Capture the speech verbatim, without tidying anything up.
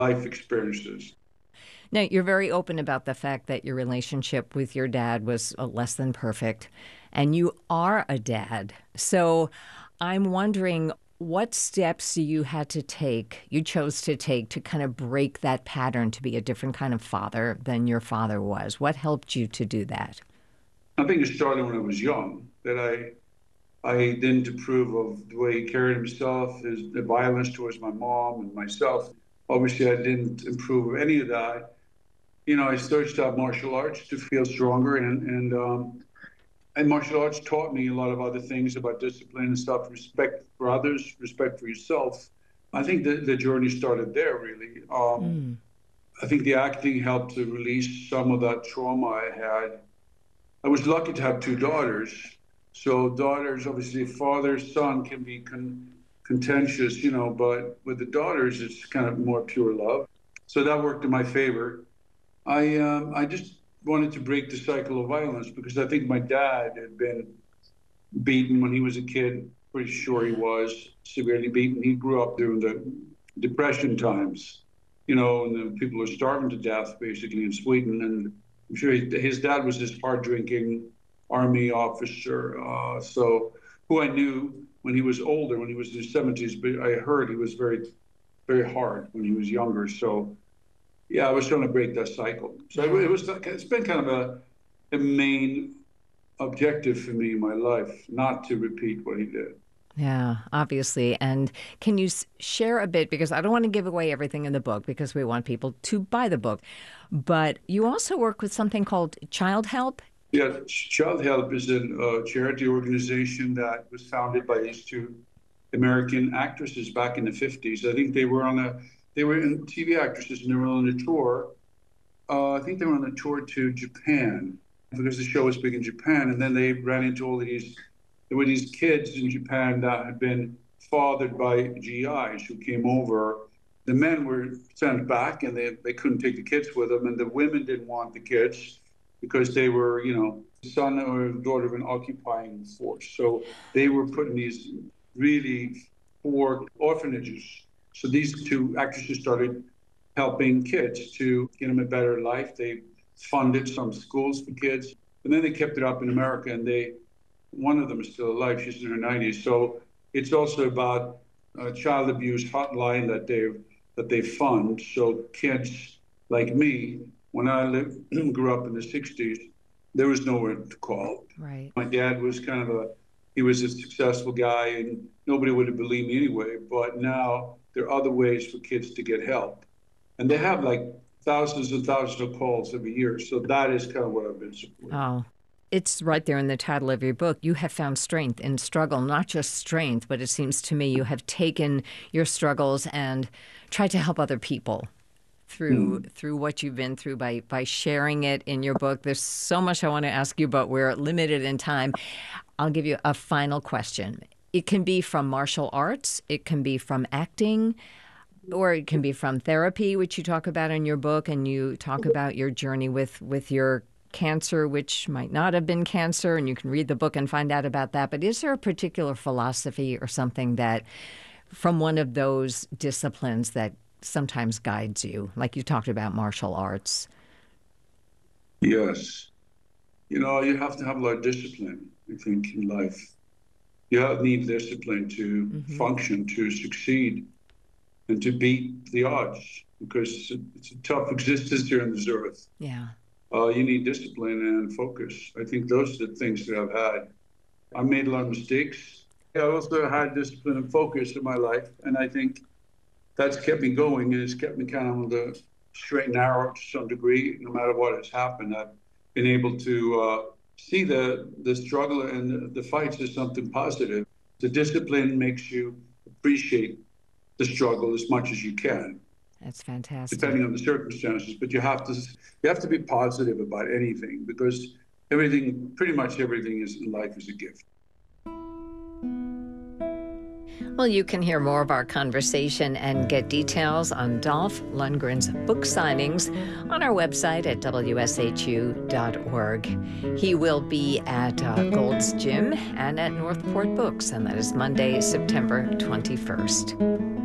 life experiences. Now, you're very open about the fact that your relationship with your dad was uh, less than perfect, and you are a dad. So I'm wondering what steps you had to take, you chose to take to kind of break that pattern to be a different kind of father than your father was. What helped you to do that? I think it started when I was young, that I I didn't approve of the way he carried himself, his the violence towards my mom and myself. Obviously, I didn't improve any of that. You know, I searched out martial arts to feel stronger, and and um, and martial arts taught me a lot of other things about discipline and stuff, respect for others, respect for yourself. I think the, the journey started there, really. Um, Mm. I think the acting helped to release some of that trauma I had. I was lucky to have two daughters. So daughters, obviously, father, son can be con- contentious, you know, but with the daughters, it's kind of more pure love. So that worked in my favor. I um, I just wanted to break the cycle of violence because I think my dad had been beaten when he was a kid. Pretty sure he was severely beaten. He grew up during the depression times, you know, and the people were starving to death basically in Sweden. And I'm sure he, his dad was this hard drinking army officer. Uh, so who I knew when he was older, when he was in his seventies, but I heard he was very, very hard when he was younger. So yeah, I was trying to break that cycle. So it, it Yeah. was it's been kind of a, a main objective for me in my life, not to repeat what he did. Yeah, obviously. And can you s- share a bit, because I don't want to give away everything in the book because we want people to buy the book, but you also work with something called Child Help. Yeah, Child Help is a uh, charity organization that was founded by these two American actresses back in the fifties. I think they were on a they were in T V actresses and they were on a tour. Uh, I think they were on a tour to Japan because the show was big in Japan, and then they ran into all of these. There were these kids in Japan that had been fathered by G Is who came over. The men were sent back, and they, they couldn't take the kids with them, and the women didn't want the kids because they were, you know, son or daughter of an occupying force. So they were put in these really poor orphanages. So these two actresses started helping kids to get them a better life. They funded some schools for kids, and then they kept it up in America. And they, one of them is still alive. She's in her nineties. So it's also about a child abuse hotline that they that they fund. So kids like me, when I lived, grew up in the sixties, there was nowhere to call. Right. My dad was kind of a he was a successful guy, and nobody would have believed me anyway. But now there are other ways for kids to get help, and they have like thousands and thousands of calls every year. So that is kind of what I've been supporting. Oh, it's right there in the title of your book. You have found strength in struggle, not just strength, but it seems to me you have taken your struggles and tried to help other people through Hmm. through what you've been through by by sharing it in your book. There's so much I want to ask you, but we're limited in time. I'll give you a final question. It can be from martial arts, it can be from acting, or it can be from therapy, which you talk about in your book, and you talk about your journey with with your cancer, which might not have been cancer, and you can read the book and find out about that. But is there a particular philosophy or something that from one of those disciplines that sometimes guides you, like you talked about martial arts? Yes. You know, you have to have a lot of discipline, I think, in life. You have need discipline to Hmm. function, to succeed, and to beat the odds because it's a, it's a tough existence here on this earth. Yeah. Uh, you need discipline and focus. I think those are the things that I've had. I made a lot of mistakes. I also had discipline and focus in my life, and I think that's kept me going and it's kept me kind of on the straight and narrow to some degree. No matter what has happened, I've been able to uh, see the the struggle and the, the fights as something positive. The discipline makes you appreciate the struggle as much as you can, That's fantastic. depending on the circumstances. But you have to you have to be positive about anything because everything, pretty much everything, is in life is a gift. Well, you can hear more of our conversation and get details on Dolph Lundgren's book signings on our website at W S H U dot org. He will be at uh, Gold's Gym and at Northport Books, and that is Monday, September twenty-first.